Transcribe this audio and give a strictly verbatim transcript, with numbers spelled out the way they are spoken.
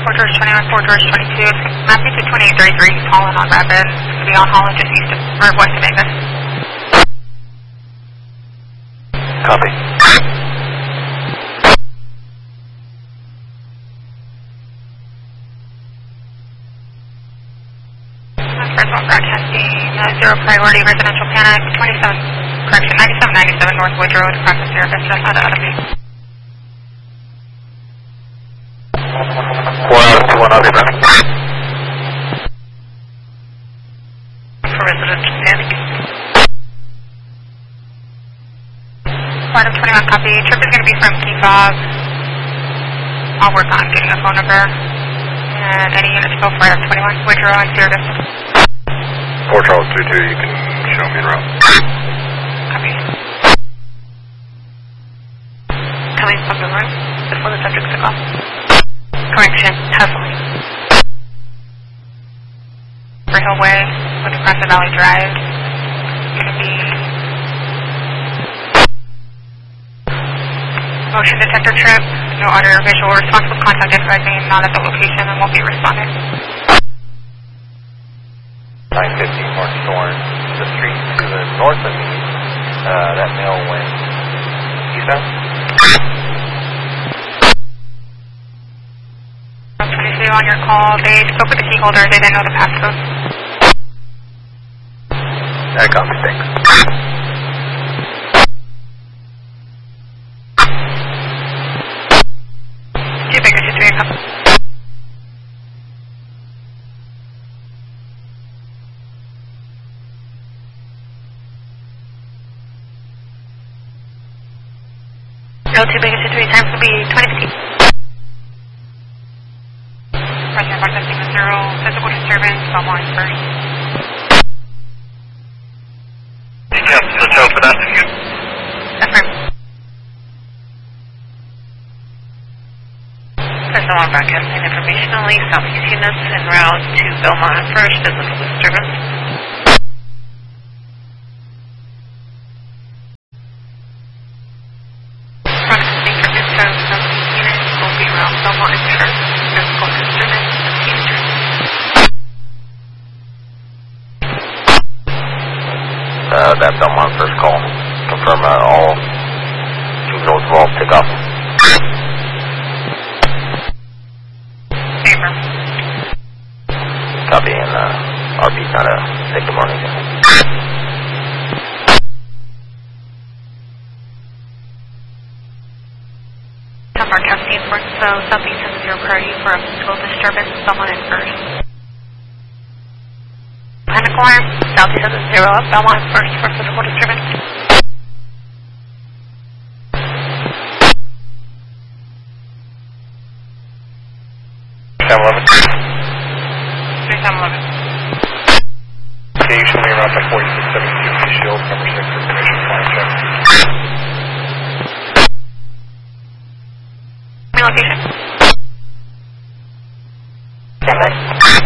Fort George twenty-one, Fort George twenty-two. Magnitude twenty-eight thirty-three, calling on rapid. It's going to be on Holland just east of, or west of Angus. Copy. First one broadcasting uh, zero priority residential panic, twenty-seven, correction, ninety-seven ninety-seven North Wood Road, across the Sierra Vista, out of Abbey. four out of two one, I'll be running. For residential panic. Item twenty-one, copy. Trip is going to be from Key Fob. I'll work on getting a phone number. And any units go for item twenty-one, Wood Road and Sierra Vista. four Charles two two, you can show me the route. Copy. Coming from the room before the subject took off. Correction, Hustling. For Hillway, with across the Valley Drive. Going to be motion detector trip. No audio or visual response with contact advising not at the location and won't be responding. nine fifty North Thorn, the street to the north of me, uh, that mail went eastbound. twenty-two on your call, they spoke with the key holder, they didn't know the passcode. That copy, thanks. Two bigger, two three, copy. No, two bigger, two three, times will be twenty fifteen. Pressure broadcasting with zero, physical disturbance, Belmont first. Yep, let's hope for that. Affirm. Personal on broadcasting informationally, southeast units en route to Belmont first, physical disturbance. Broadcasting for Vista, southeast units will be around Belmont first, physical disturbance, future. Uh, that Belmont first call. Confirm uh, all two North Wall pick off. Favor. Copy, and uh, R B's not a say good morning. Tom broadcasting for so southeast has a zero priority for a physical disturbance, Belmont in first. Panic alarm, southeast has a zero up, Belmont first for physical disturbance. seven eleven. three seven eleven. Okay, you show me around that forty-six seventy-two Shield, number six, information, flying check. My location?